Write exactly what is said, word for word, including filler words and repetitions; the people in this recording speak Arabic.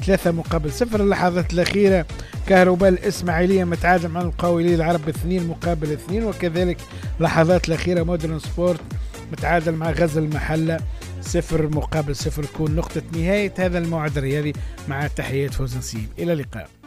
ثلاثة مقابل صفر. اللحظات الأخيرة كهرباء الإسماعيلية متعادل مع المقاولين العرب اثنين مقابل اثنين، وكذلك لحظات الأخيرة مودرن سبورت متعادل مع غزل المحلة صفر مقابل صفر. تكون نقطة نهاية هذا الموعد الرياضي مع تحيات فوز نسيم، إلى اللقاء.